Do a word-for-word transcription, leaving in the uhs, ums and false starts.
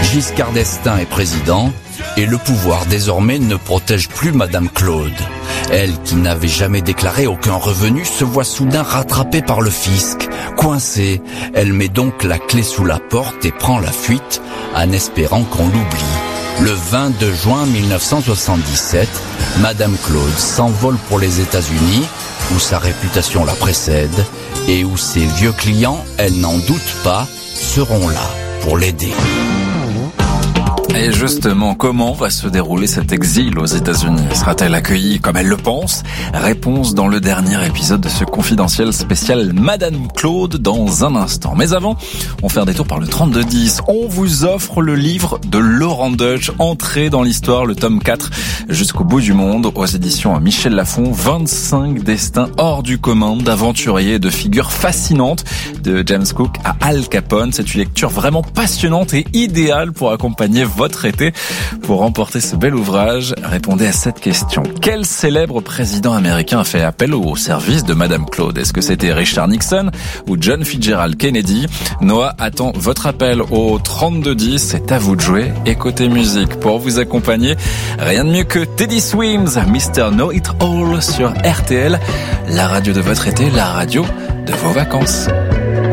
Giscard d'Estaing est président et le pouvoir désormais ne protège plus Madame Claude. Elle, qui n'avait jamais déclaré aucun revenu, se voit soudain rattrapée par le fisc. Coincée, elle met donc la clé sous la porte et prend la fuite en espérant qu'on l'oublie. Le vingt-deux juin mille neuf cent soixante-dix-sept, Madame Claude s'envole pour les États-Unis, où sa réputation la précède et où ses vieux clients, elle n'en doute pas, seront là pour l'aider. Et justement, comment va se dérouler cet exil aux États-Unis ? Sera-t-elle accueillie comme elle le pense ? Réponse dans le dernier épisode de ce confidentiel spécial Madame Claude dans un instant. Mais avant, on fait un détour par le trente-deux dix. On vous offre le livre de Laurent Deutsch, Entrée dans l'histoire, le tome quatre, jusqu'au bout du monde, aux éditions Michel Lafon. vingt-cinq destins hors du commun d'aventuriers et de figures fascinantes, de James Cook à Al Capone. C'est une lecture vraiment passionnante et idéale pour accompagner votre été. Pour remporter ce bel ouvrage, répondez à cette question. Quel célèbre président américain a fait appel au service de Madame Claude ? Est-ce que c'était Richard Nixon ou John Fitzgerald Kennedy ? Noah attend votre appel au trente-deux dix. C'est à vous de jouer. Et côté musique, pour vous accompagner, rien de mieux que Teddy Swims, mister Know It All sur R T L, la radio de votre été, la radio de vos vacances.